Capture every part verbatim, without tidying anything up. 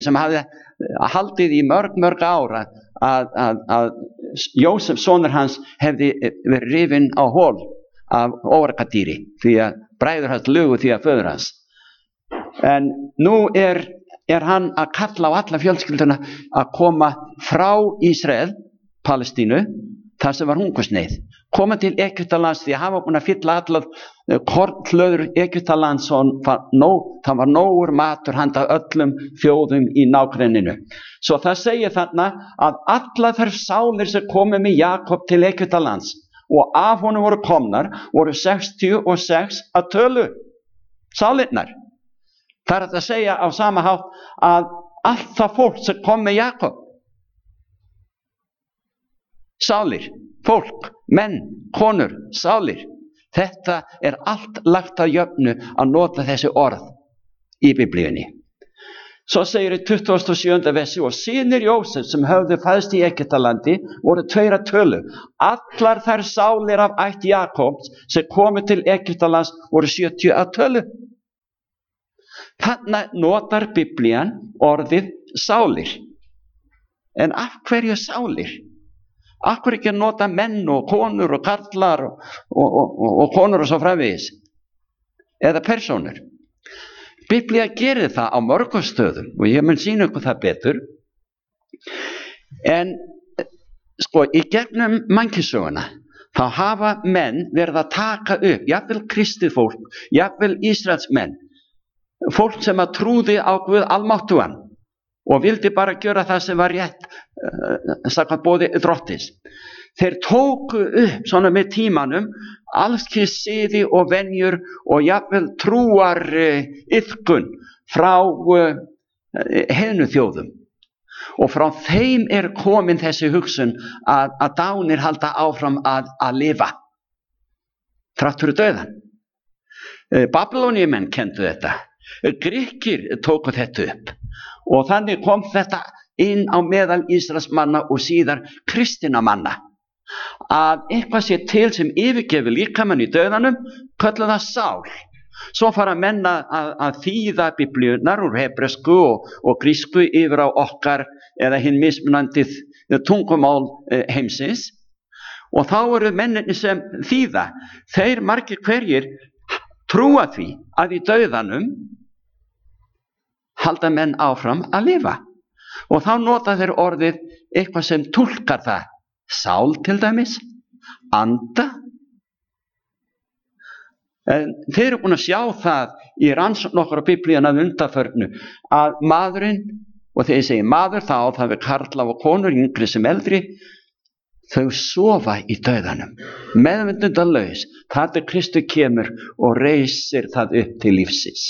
sem hafði haldið í mörg, mörg ára að, að, að Jósef, sonur hans, hefði verið rifinn á hol af órakadýri því að bræður hans lugu því að föður hans. En nú er, er hann að kalla á alla fjölskylduna að koma frá Ísrael, Palestínu, þar sem var hungursneyð. Koma til Egyptalands því að hafa búin að fylla allar kornhlöður Egyptalands og það var nógur matur handa öllum þjóðum í nágrenninu. Svo það segir þarna að allar þær sálir sem komu með Jakob til Egyptalands og af honum voru komnar voru sextíu og sex að tölu. Sálirnar. Það er að segja á sama hátt að allt það fólk sem kom með Jakob, sálir, fólk, menn, konur, sálir, þetta er allt lagt að jöfnu að nota þessi orð í Biblíunni. Svo segir í tuttugasta og sjöunda versi og synir Jósef sem höfðu fæðst í Egyptalandi voru tveir að tölu. Allar þær sálir af ætt Jakobs sem komu til Egyptalands voru sjötíu að tölu. Þannig notar Biblían orðið sálir. En af hverju sálir? Af hverju ekki að nota menn og konur og karlar og, og, og, og konur og svo framvegis? Eða persónur? Biblía gerir það á mörgum stöðum og ég mun sýna ykkur það betur. En sko, í gegnum mannkynssöguna þá hafa menn verið að taka upp, jafnvel kristið fólk, jafnvel Ísraelsmenn, fólk sem að trúði á Guð almáttugan og vildi bara gjöra það sem var rétt uh, samkvæmt boði drottins. Þeir tóku upp svona með tímanum alls kyns siði og venjur og jafnvel trúar uh, iðkun frá uh, heðnu þjóðum. Og frá þeim er komin þessi hugsun að, að dánir halda áfram að, að lifa. Þrátt fyrir dauðan. Uh, Babylóníumenn kenndu þetta. Grikkir tóku þetta upp. Og þannig kom þetta inn á meðal Ísraelsmanna og síðar kristinna manna. Að eitthvað sé til sem yfirgefur líkamann í dauðanum, kölluðu það sál. Svo fara menn að, að þýða biblíurnar úr hebresku og, og grísku yfir á okkar eða hinn mismunandi tungumál heimsins. Og þá eru menninni sem þýða. Þeir margir hverjir trúa því að í dauðanum halda menn áfram að lifa. Og þá nota þeir orðið eitthvað sem túlkar það. Sál til dæmis, anda. En þeir eru búin að sjá það í rannsókn okkar á Biblíun að undanförnu að maðurinn, og þegar ég segi maður þá það er karla og konur, yngri sem eldri, þau sofa í dauðanum, meðvitundalaus, þar til Kristur kemur og reisir það upp til lífsins.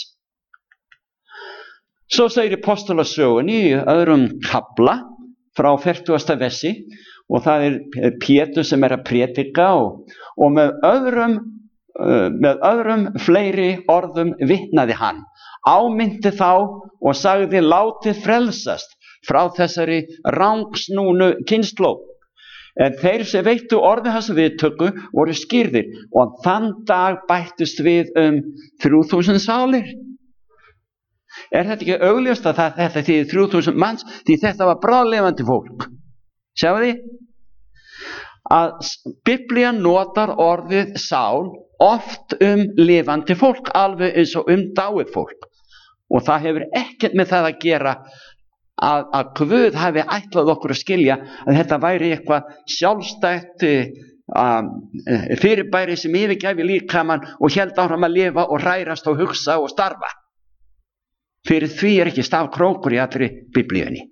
Svo segir í Apostolasögunni í öðrum kafla frá fertugasta versi og það er Pétur sem er að prédika og, og með, öðrum, uh, með öðrum fleiri orðum vitnaði hann. Áminnti þá og sagði látið frelsast frá þessari rangsnúnu kynslóð. En þeir sem veittu orði hans viðtöku voru skýrðir og þann dag bættust við um þrjú þúsund sálir. Er þetta ekki augljóst að það, þetta þýðir þrjú þúsund manns því þetta var bráðlifandi fólk? Sjáu því? Að Biblían notar orðið sál oft um lifandi fólk, alveg eins og um dáið fólk. Og það hefur ekkert með það að gera að, að Guð hafi ætlað okkur að skilja að þetta væri eitthvað sjálfstætt um, fyrirbæri sem yfirgæfi líkamann og hélt áfram að lifa og hrærast og hugsa og starfa. Fyrir því er ekki stafkrókur í allri Biblíunni.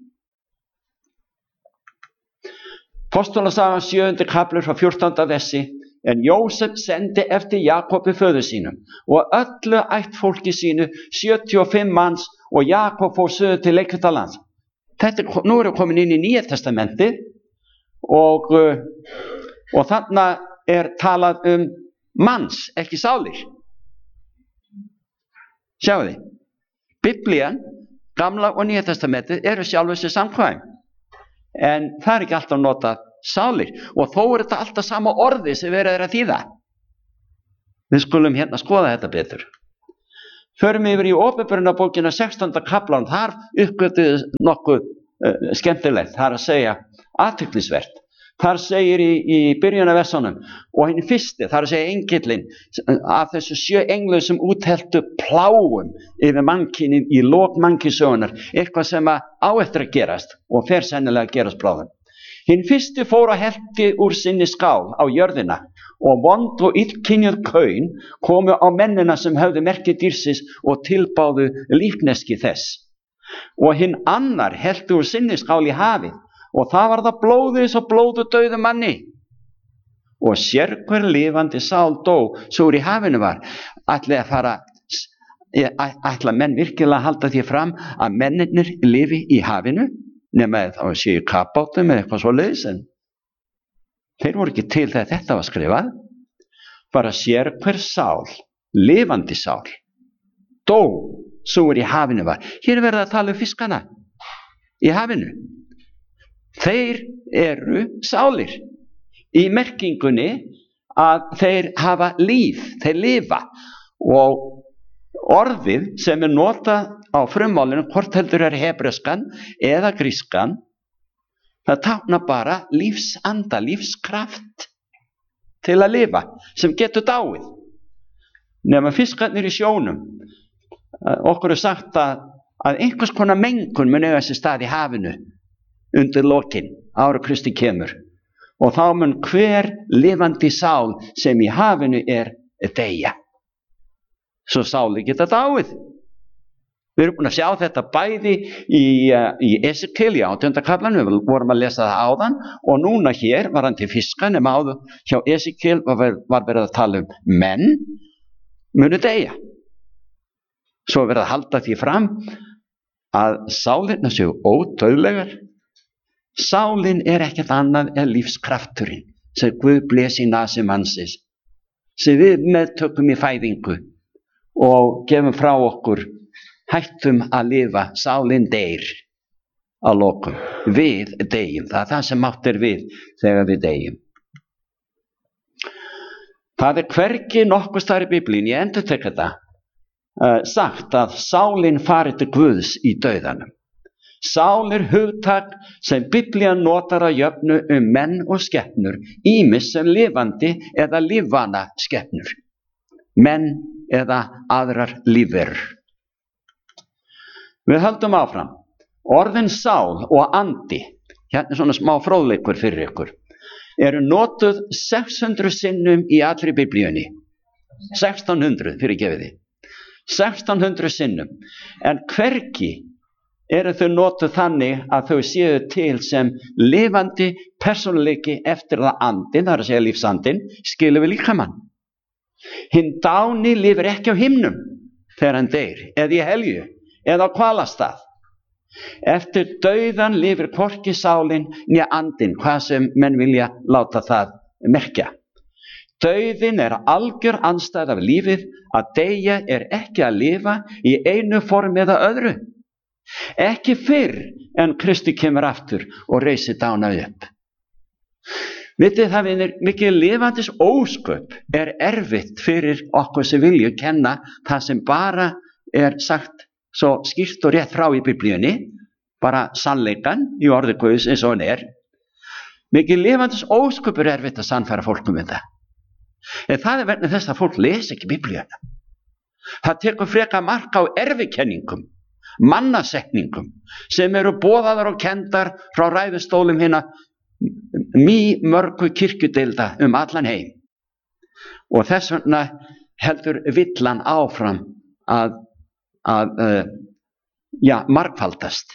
Apostolasagan sjöundi kafli frá fjórtánda versi. En Jósef sendi eftir Jakobi föður sínum og öllu ættfólki sínu sjötíu og fimm manns og Jakob fór suður til Egyptalands. Þetta er, nú erum við komin inn í Nýja testamentið og, og þarna er talað um manns, ekki sálir. Sjáu þið. Biblían, gamla og Nýja testamentið eru sjálf þessi samkvæm. En það er ekki alltaf notað sálir. Og þó er þetta alltaf sama orði sem verið er að þýða. Við skulum hérna skoða þetta betur. Förum yfir í Åpenbarunarbókina sextánda kaflan, þar uppgötuðu nokkuð uh, skemmtilegt, það er að segja athyglisvert. Þar segir í, í byrjunarversunum, og hinn fyrsti, þar að segja engillinn, af þessu sjö englu sem útheltu pláum yfir mannkynið í lok mannkynssögunar, eitthvað sem á eftir að gerast og fer sennilega að gerast bráðum. Hinn fyrsti fór að helti úr sinni skál á jörðina, og vond og illkynjuð kaun komu á mennina sem höfðu merki dýrsins og tilbáðu líkneski þess. Og hinn annar helti úr sinni skál í hafið, og það var það blóðið svo blóðu dauðu manni. Og sérhver lifandi sál dó, svo úr í hafinu var. Ætli að fara, ætla menn virkilega að halda því fram að mennirnir lifi í hafinu, nema þá séu kapátum eða eitthvað svo leiðis, en þeir voru ekki til þegar þetta var skrifað. Bara sérhver sál, lifandi sál, dó, svo úr í hafinu var. Hér er verið að tala um fiskana í hafinu. Þeir eru sálir í merkingunni að þeir hafa líf, þeir lifa, og orðið sem er notað á frummálinu, hvort heldur er hebreskan eða grískan, það táknar bara lífsanda, lífskraft til að lifa, sem getur dáið. Nema fiskarnir í sjónum, okkur er sagt að, að einhvers konar mengun mun eiga sér stað í hafinu undir lokin, ára Kristi kemur, og þá mun hver lifandi sál sem í hafinu er deyja, svo sáli geta dáið. Við erum búin að sjá þetta bæði í, í Esekiel, í átjánda kaflanum, við vorum að lesa það áðan, og núna hér var hann til fiska, nema áður hjá Esekiel var, var verið að tala um menn munu deyja. Svo verið að halda því fram að sálirna séu ódauðlegar. Sálin er ekkert annað en lífskrafturinn sem Guð blés í nasi mannsins, sem við meðtökum í fæðingu og gefum frá okkur, hættum að lifa. Sálin deyr að lokum. Við deyjum. Það er það sem átt er við þegar við deyjum. Það er hvergi nokkuð staðar í Biblíun, ég endurtek þetta, uh, sagt að sálin fari til Guðs í dauðanum. Sál er hugtak sem Biblían notar að jöfnu um menn og skepnur, ýmis sem lifandi eða lífvana skepnur, menn eða aðrar lífverur. Við höldum áfram. Orðin sál og andi, hérna er svona smá fróðleikur fyrir ykkur, eru notuð sex hundruð sinnum í allri Biblíunni. sextán hundruð fyrir gefiði. sextán hundruð sinnum. En hvergi eru þau notuð þannig að þau séu til sem lifandi persónuleiki eftir það andin, það er að segja lífsandin, skilur við líkamann. Hinn dáni lifir ekki á himnum þegar hann deyr, eða í helju, eða á hvalastað. Eftir dauðan lifir hvorki sálin né andin, hvað sem menn vilja láta það merkja. Dauðin er algjör andstæða af lífið, að deyja er ekki að lifa í einu formi eða öðru. Ekki fyrr en Kristi kemur aftur og reisir dána upp. Vitið það, vinir, mikið lifandis ósköp er erfitt fyrir okkur sem vilju kenna það sem bara er sagt svo skýrt og rétt frá í Biblíunni, bara sannleikan í orði Guðs eins og hann er. Mikið lifandis ósköp er erfitt að sannfæra fólk um þetta. En það er vegna þess að fólk lesi ekki Biblíuna. Það tekur freka mark á erfikenningum, mannasetningum sem eru boðaðar og kendar frá ræðustólum hinna mý mörgu kirkjudeilda um allan heim. Og þess vegna heldur villan áfram að, að uh, ja, margfaldast.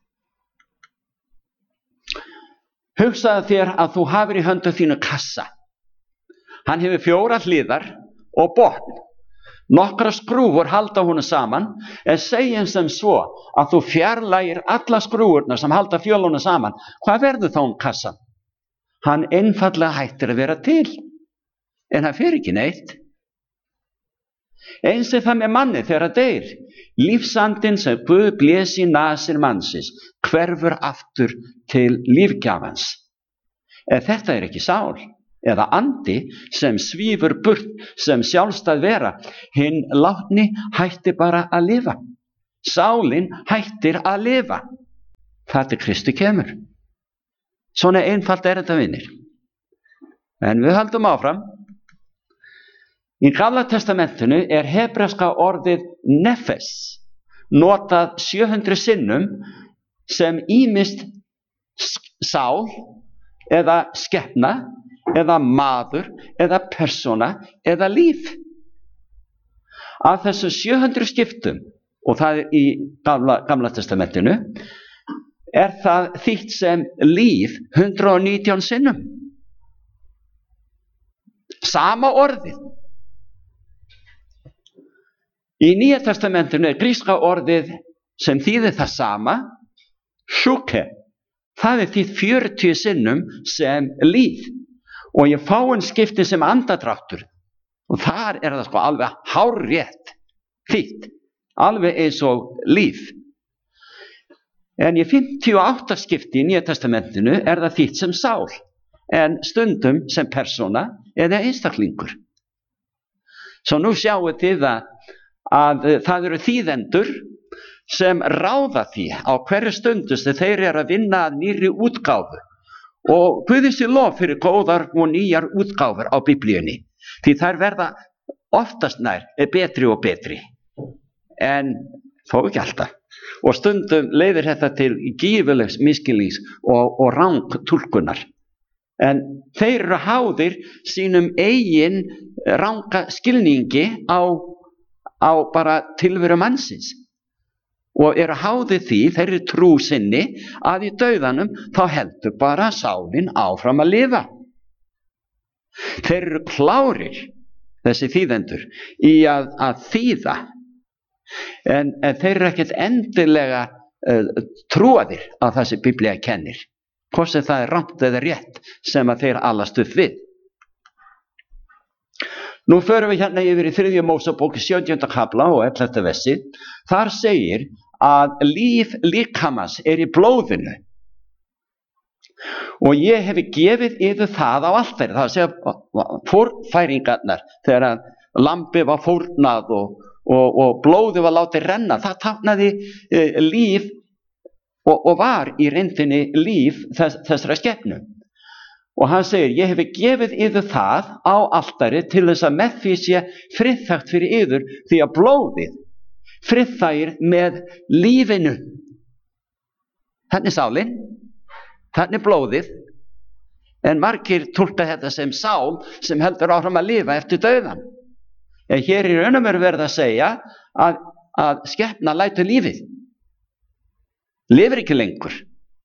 Hugsaðu þér að þú hafir í höndu þínu kassa. Hann hefur fjóra hliðar og botn. Nokkra skrúfur halda honum saman, en segjum sem svo að þú fjarlægir alla skrúfurnar sem halda fjölunum saman. Hvað verður þá um kassan? Hann einfaldlega hættir að vera til, en hann fer ekki neitt. Eins er það með manni þegar hann deyr. Lífsandinn sem Guð blés í nasir mannsins hverfur aftur til lífgjafans. En þetta er ekki sál, eða andi sem svífur burt sem sjálfstæð vera. Hinn látni hætti bara að lifa. Sálin hættir að lifa. Það til Kristi kemur. Svona einfalt er þetta, vinir. En við höldum áfram. Í Gamla testamentinu er hebreska orðið nefes notað sjö hundruð sinnum sem ýmist sál eða skepna eða maður eða persóna eða líf. Af þessu sjö hundruð skiptum, og það er í Gamla, gamla testamentinu, er það þýtt sem líf hundrað og nítján sinnum. Sama orðið. Í Nýja testamentinu er gríska orðið sem þýðir það sama, shuke. Það er þýtt fjörutíu sinnum sem líf. Og ég fáin skipti sem andadráttur. Og þar er það sko alveg hárrétt þýtt. Alveg eins og líf. En í fimmtíu og átta skipti í Nýja testamentinu er það þýtt sem sál. En stundum sem persóna eða einstaklingur. Svo nú sjáum þið að, að það eru þýðendur sem ráða því á hverju stundu sem þeir eru að vinna að nýrri útgáfu. Og Guði sé lof fyrir góðar og nýjar útgáfur á Biblíunni. Því þær verða oftast nær betri og betri. En þó ekki alltaf. Og stundum leiðir þetta til gífurlegs misskilnings og, og rangtúlkunar. En þeir eru háðir sínum eigin ranga skilningi á, á bara tilveru mannsins. Og eru háðir því, þeir eru trú sinni, að í dauðanum þá heldur bara sálin áfram að lifa. Þeir eru klárir, þessi þýðendur, í að, að þýða. En, en þeir eru ekkert endilega uh, trúaðir að þessi Biblía kennir. Hvort sem það er rangt eða rétt sem að þeir alast upp við. Nú förum við hérna yfir í þriðju Mósebók sjöunda kafla og ellefta versi. Þar segir að líf líkamans er í blóðinu. Og ég hefi gefið yfir það á altari. Það segja fórnfæringarnar þegar að lambi var fórnað og, og, og blóði var látið renna. Það táknaði e, líf og, og var í reyndinni líf þess, þessara skepnu. Og hann segir, ég hefi gefið yður það á altari til þess að með því sé friðþægt fyrir yður, því að blóðið friðþægir með lífinu. Þannig sálin, þannig blóðið, en margir túlka þetta sem sál sem heldur áfram að lifa eftir dauðan. En hér er raun og veru verið að segja að, að skepna lætur lífið. Lifir ekki lengur.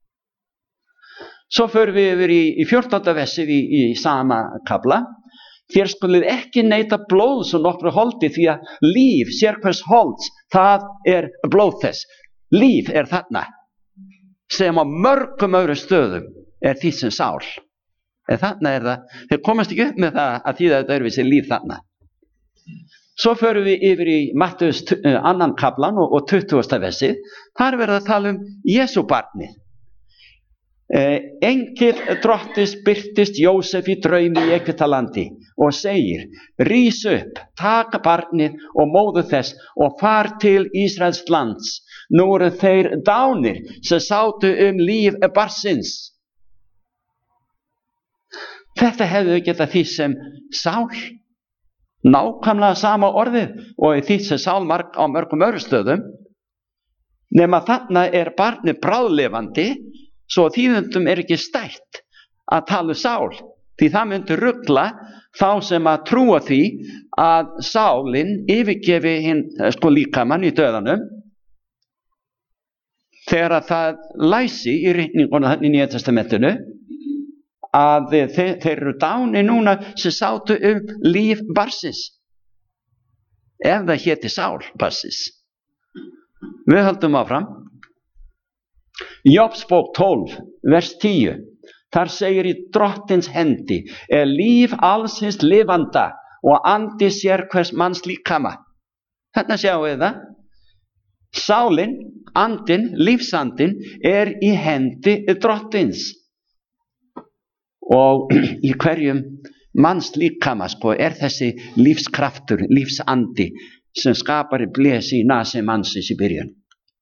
Svo förum við yfir í, í fjórtánda versið í, í sama kafla. Þér skulið ekki neyta blóðs og nokkru holdi, því að líf, sérhvers holds, það er blóð þess. Líf er þarna, sem á mörgum öðrum stöðum er því sem sál. En þarna er það, þeir komast ekki upp með það að því að þetta er við sér líf þarna. Svo förum við yfir í Mattheus annan kaflan og, og tuttugasta versið. Þar verður að tala um Jesú barnið. Eh, Engill drottins birtist Jósef í draumi í Egyptalandi og segir, rís upp, taka barnið og móður þess og far til Ísraels lands. Nú eru þeir dánir sem sátu um líf barnsins. Þetta hefðu getað því sem sál, nákvæmlega sama orðið og því sem sál marg, á mörgum öðrum stöðum, nema þarna er barnið bráðlifandi. Svo þýðendum er ekki stætt að tala um sál, því það myndi rugla þá sem að trúa því að sálin yfirgefi hinn sko líkamann í döðanum, þegar að það læsi í ritningunum í Nýja testamentinu að þeir, þeir eru dáni núna sem sátu um líf barnsins, ef það héti sál barnsins. Við höldum áfram. Jóbsbók tólf, vers tíu. Þar segir í drottins hendi er líf allsins lifanda og andi sérhvers manns líkama. Þarna sjáum við það. Sálin, andin, lífsandin er í hendi drottins. og í hverjum manns líkama sko, er þessi lífskraftur, lífsandi sem skapari blés í nasi mannsins í byrjun.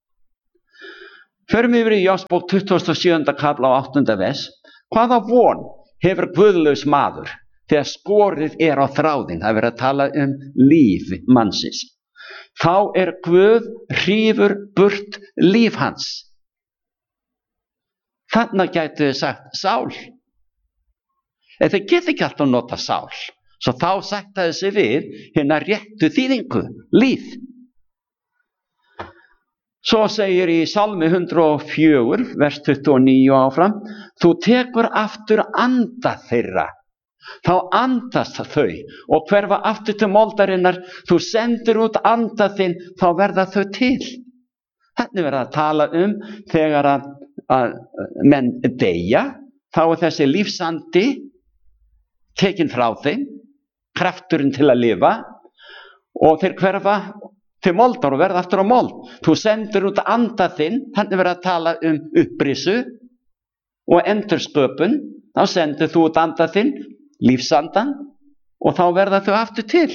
Förum yfir í Jónsbók tuttugasta og sjöunda kafla á áttunda vers. Hvaða von hefur guðlaus maður þegar skorið er á þráðinn? Það er verið að tala um líf mannsins. Þá er Guð hrífur burt líf hans. Þarna gætu þið sagt sál. En þið geta ekki alltaf nota sál. Svo þá sætta þessi við hérna réttu þýðingu, líf. Svo segir í Salmi hundrað og fjögur, vers tuttugu og níu áfram, þú tekur aftur anda þeirra. Þá andast þau og hverfa aftur til moldarinnar, þú sendir út anda þinn, þá verða þau til. Þetta er verið að tala um þegar að, að menn deyja, þá er þessi lífsandi tekin frá þeim, krafturinn til að lifa, og þeir hverfa til moldar og verða aftur á mold. Þú sendir út anda þinn, þannig verið að tala um upprissu og endursköpun, þá sendir þú út anda þinn, lífsandan, og þá verða þau aftur til.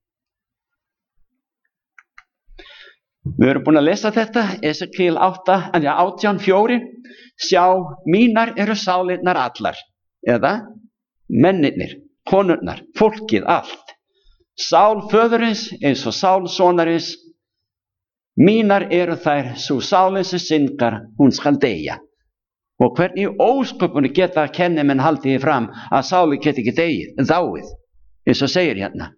Við erum búin að lesa þetta, Esekiel átta, átján fjögur, sjá, mínar eru sálinnar allar, eða mennirnir, konurnar, fólkið, allt. Sál föðurins eins og sál sonarins, mínar eru þær, svo sálin sem syndgar, hún skal deyja. Og hvernig ósköpunni geta kennimenn haldið fram að sáli geti ekki deyið, dáið, eins og segir hérna.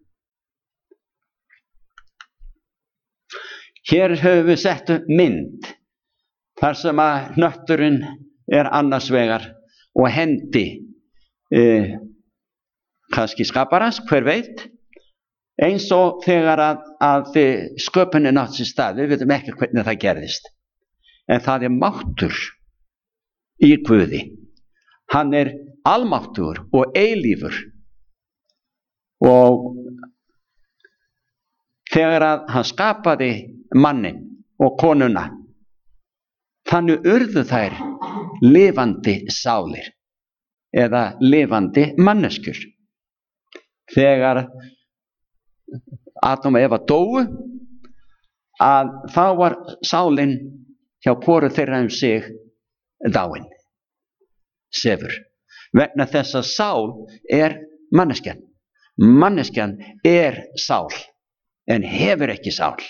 Hér höfum við sett upp mynd, þar sem að hnötturinn er annars vegar og hendi, eh, kannski skaparans, hver veit, eins og þegar að, að sköpunin átt sér stað, við veitum ekki hvernig það gerðist. En það er máttur í Guði. Hann er almáttur og eilífur. Og þegar að hann skapaði mannin og konuna, þannig urðu þær lifandi sálir eða lifandi manneskjur. Þegar Adam og Eva dóu, að þá var sálin hjá hvoru þeirra um sig dáin, sefur. Vegna þess að sál er manneskjan. Manneskjan er sál, en hefur ekki sál.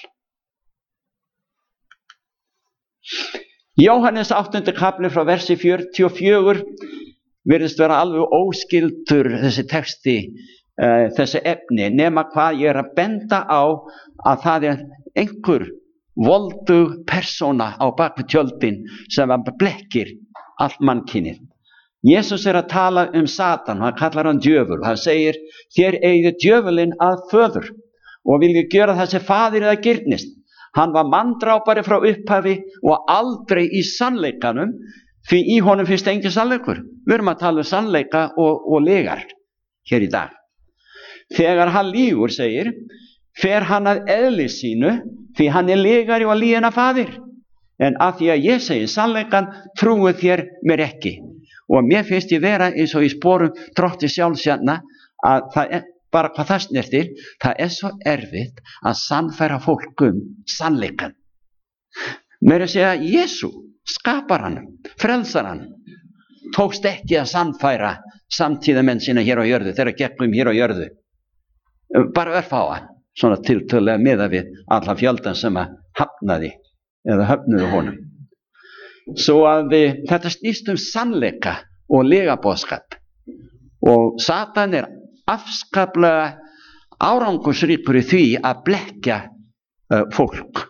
Jóhannes áttundi kafli frá versi fjörutíu og fjögur virðist vera alveg óskyldur þessi texti, uh, þessi efni, nema hvað ég er að benda á að það er einhver voldug persóna á baku tjöldin sem blekkir allt mannkynið. Jesús er að tala um Satan, hann kallar hann djöful, hann segir, þér eigið djöfulinn að föður og vilja gera það sem faðir eða girnist. Hann var manndrápari frá upphafi og aldrei í sannleikanum, því í honum finnst engin sannleikur. Við erum að tala um sannleika og, og legar hér í dag. Þegar hann lýgur, segir, fer hann að eðli sínu, því hann er legari og lýgina faðir. En að því að ég segi sannleikan, trúið þér mér ekki. Og mér finnst ég vera eins og í sporum Drottins sjálfs hérna, að það er bara hvað það snertir, það er svo erfitt að sannfæra fólk um sannleikan. Mér er að segja, Jesú, skapar hann, frelsar hann, tókst ekki að sannfæra samtíðamenn sína hér á jörðu, þeirra gegnum hér á jörðu. Bara örfáa, svona tiltölulega miða við alla fjöldan sem að hafnaði eða höfnuðu honum. Svo að við, þetta snýst um sannleika og legaboðskap. Og Satan er afskaplega árangursríkur í því að blekkja uh, fólk.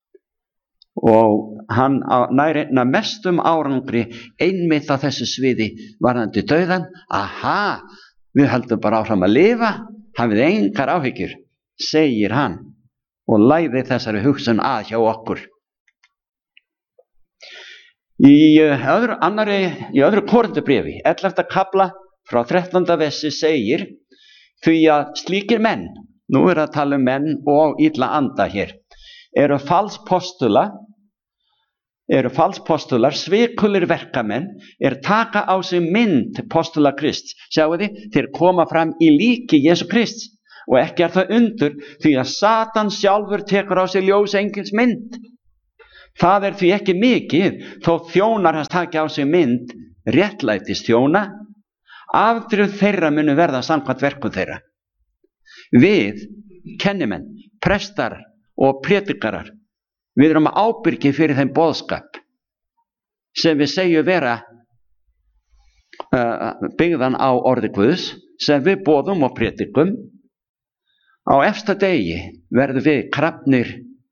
Og hann nær einna mestum árangri einmitt á þessu sviði varðandi dauðan. Aha, við höldum bara áfram að lifa, hafið engar áhyggjur, segir hann og læði þessari hugsun að hjá okkur. Í öðru, annari, í öðru Korinthubréfi, ellefta kafla frá þrettánda versi segir, því að slíkir menn, nú er að tala um menn og illa anda hér, eru falspostula eru falspostular, svikulir verkamenn, er taka á sig mynd postula Krists. Sjáu þið, þeir koma fram í líki Jesú Krists og ekki er það undur því að Satan sjálfur tekur á sig ljós engils mynd. Það er því ekki mikið þó þjónar hans taki á sig mynd réttlætis þjóna, afdrif þeirra munu verða samkvæmt verkum þeirra. Við, kennimenn, prestar og prédikarar, við erum ábyrgir fyrir þeim boðskap sem við segjum vera uh, byggðan á orði Guðs, sem við boðum og prédikum. Á efsta degi verðum við krafnir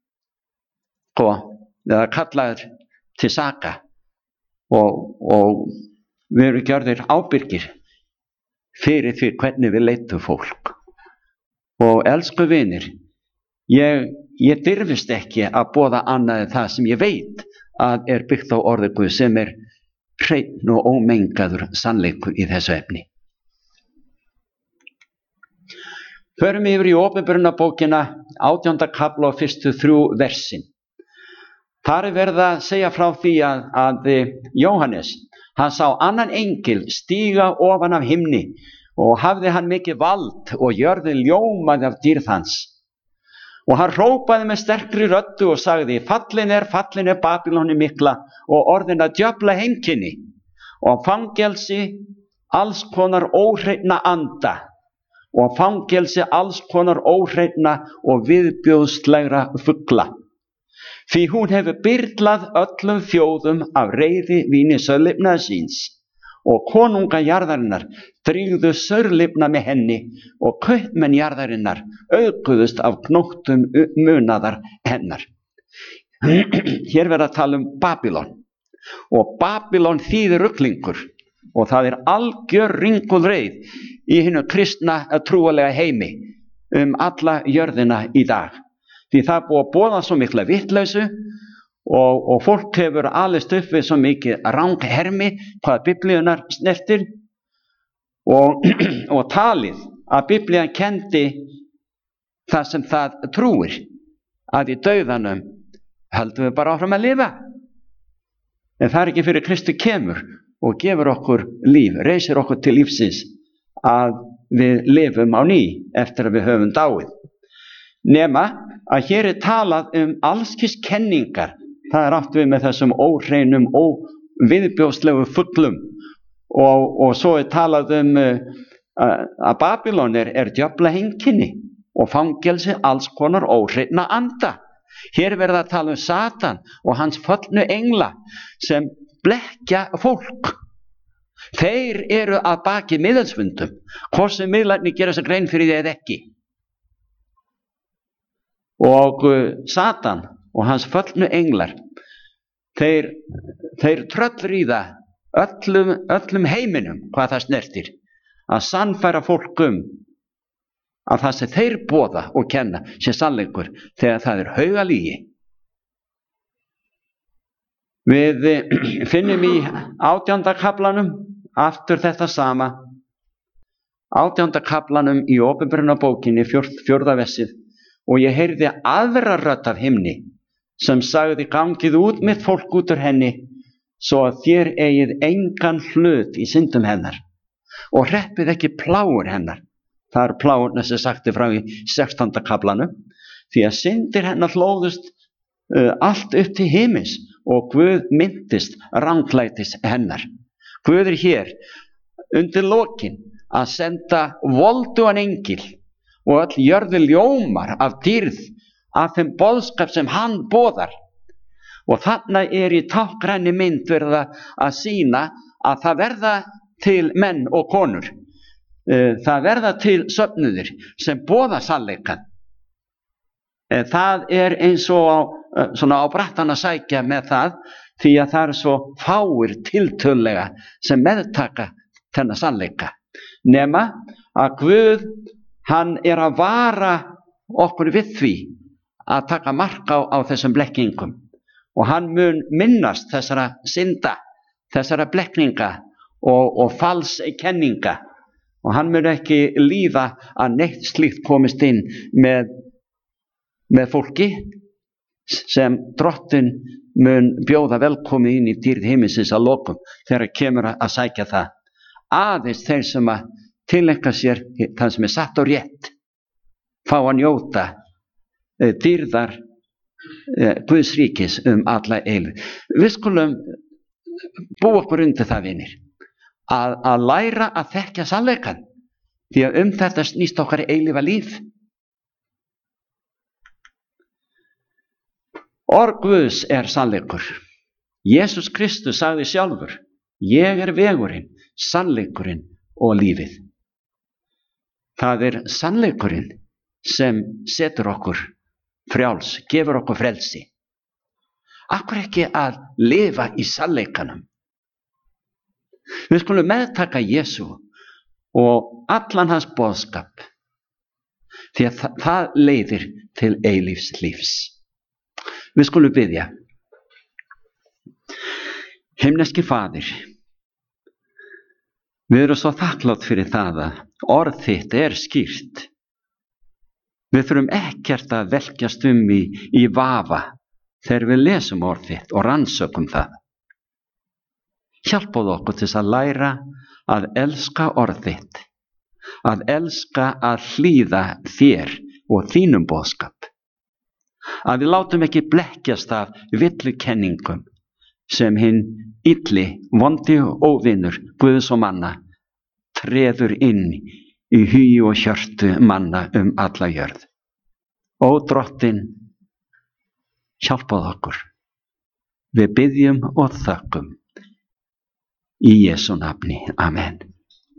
eða kallaðir til saka og, og við erum gjörðir ábyrgir fyrir því hvernig við leitum fólk. Og elsku vinir, ég, ég dirfist ekki að boða annað en það sem ég veit að er byggt á orði Guðs, sem er hreinn og ómengaður sannleikur í þessu efni. Förum yfir í Opinberunarbókina, átjánda kafla og fyrstu þrjú versin. Þar er verið að segja frá því að, að Jóhannes, hann sá annan engil stíga ofan af himni og hafði hann mikið vald og jörðin ljómaði af dýrð hans. Og hann hrópaði með sterkri röddu og sagði: fallin er, fallin er Babýloni mikla og orðin að djöfla heimkynni og fangelsi alls konar óhreinna anda og fangelsi alls konar óhreinna og viðbjóðslegra fugla. Því hún hefur byrlað öllum þjóðum af reiði víni saurlifnaðar síns og konunga jarðarinnar drýgðu saurlifna með henni og kaupmenn jarðarinnar auðguðust af knóttum munaðar hennar. Hér verður að tala um Babýlon og Babýlon þýðir ruglingur og það er algjör ringulreið í hinu kristna trúalega heimi um alla jörðina í dag. Því það er búið að boða svo mikla vitleysu og, og fólk hefur alist upp við svo mikið ranghermi hvað Biblíunar snertir og, og talið að Biblían kendi það sem það trúir, að í dauðanum höldum við bara áfram að lifa. En það er ekki fyrir Kristi kemur og gefur okkur líf, reisir okkur til lífsins, að við lifum á ný eftir að við höfum dáið. Nema að hér er talað um allskis kenningar. Það er átt við með þessum óhreinum, óviðbjóðslegu fuglum og, og svo er talað um uh, að Babýlon er, er djöfla heimkynni og fangelsi alls konar óhreinna anda. Hér er verið að tala um Satan og hans föllnu engla sem blekkja fólk. Þeir eru að baki miðilsfundum, hvort sem miðlarnir gera sér grein fyrir því eða ekki. Og uh, Satan og hans föllnu englar, þeir, þeir tröllríða öllum, öllum heiminum hvað það snertir, að sannfæra fólk um að það sem þeir boða og kenna sé sannleikur þegar það er haugalígi. Við finnum í átjánda kaflanum aftur þetta sama, átjánda kaflanum í Opinberunarbókinni, fjórða versið. Og ég heyrði aðra rödd af himni sem sagði: gangið út með fólk út úr henni svo að þér eigið engan hlut í syndum hennar og hreppið ekki plágur hennar. Það eru plágurnar sem sagti frá í sextánda kaflanum, því að syndir hennar hlóðust uh, allt upp til himins og Guð myndist ranglætis hennar. Guð er hér undir lokin að senda voldugan engil og öll jörðu ljómar af dýrð af þeim boðskap sem hann boðar. Og þarna er í táknrænni mynd verið að sýna að það verða til menn og konur. Það verða til söfnuðir sem boða sannleikann. Það er eins og á, svona á brattan að sækja með það, því að það er svo fáir tiltölulega sem meðtaka þennan sannleika. Nema að Guð, hann er að vara okkur við því að taka mark á, á þessum blekkingum og hann mun minnast þessara synda, þessara blekninga og, og falskenninga og hann mun ekki líða að neitt slíkt komist inn með, með fólki sem Drottinn mun bjóða velkomi inn í dýrð himinsins að lokum þegar kemur að sækja það. Aðeins þeir sem að tileinka sér það sem er satt og rétt fá að njóta dýrðar Guðs ríkis um alla eilífð. Við skulum búa okkur undir það, vinir, að, að læra að þekkja sannleikann, því að um þetta snýst okkar eilífa líf. Orð Guðs er sannleikur. Jesús Kristus sagði sjálfur: ég er vegurinn, sannleikurinn og lífið. Það er sannleikurinn sem setur okkur frjáls, gefur okkur frelsi. Akkur ekki að lifa í sannleikanum? Við skulum meðtaka Jesú og allan hans boðskap, því að það, það leiðir til eilífs lífs. Við skulum biðja. Himneski Faðir, við erum svo þakklátt fyrir það að orð þitt er skýrt. Við þurfum ekkert að velkjast um í, í vafa þegar við lesum orð þitt og rannsökum það. Hjálpaðu okkur til að læra að elska orð þitt, að elska að hlýða þér og þínum boðskap. Að við látum ekki blekkjast af villukenningum sem hinn illi, vondi og óvinur Guðs og manna treður inn í hugi og hjörtu manna um alla jörð. Ó Drottinn, hjálpaðu okkur. Við biðjum og þökkum í Jesú nafni. Amen.